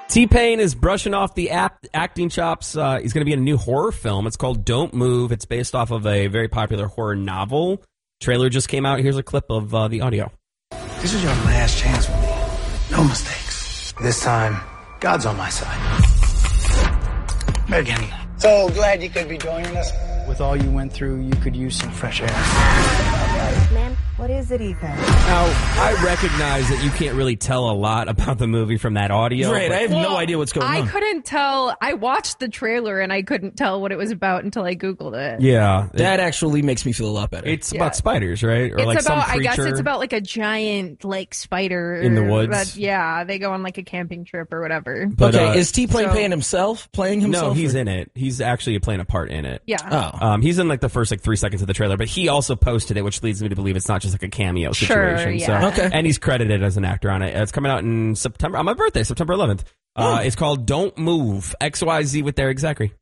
T-Pain is brushing off the acting chops. He's going to be in a new horror film. It's called Don't Move. It's based off of a very popular horror novel. Trailer just came out. Here's a clip of the audio. This is your last chance with me. No mistakes. This time, God's on my side. Megan, so glad you could be joining us. With all you went through, you could use some fresh air. Man, what is it, Ethan? Now, I recognize that you can't really tell a lot about the movie from that audio. Right, I have no idea what's going on. I couldn't tell. I watched the trailer and I couldn't tell what it was about until I Googled it. Yeah. That actually makes me feel a lot better. It's about spiders, right? Or It's like about, some creature I guess it's about like a giant like spider. in the woods. Yeah, they go on like a camping trip or whatever. But, okay, is T-Pain playing himself? No, he's in it. He's actually playing a part in it. Yeah. Oh. He's in like the first 3 seconds of the trailer, but he also posted it, which leads me to believe it's not just like a cameo situation. yeah. So, Okay. And he's credited as an actor on it. It's coming out in September, on my birthday, September 11th. It's called Don't Move, XYZ with Derek Zachary.